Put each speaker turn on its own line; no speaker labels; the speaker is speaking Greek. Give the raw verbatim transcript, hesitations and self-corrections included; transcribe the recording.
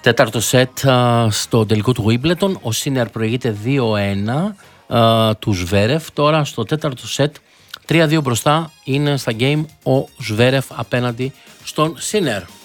Τέταρτο σετ uh, στο τελικό του Wimbledon. Ο Σίνερ προηγείται δύο ένα uh, του Σβέρεφ. Τώρα στο τέταρτο σετ τρία δύο μπροστά είναι στα game ο Σβέρεφ απέναντι στον Σίνερ.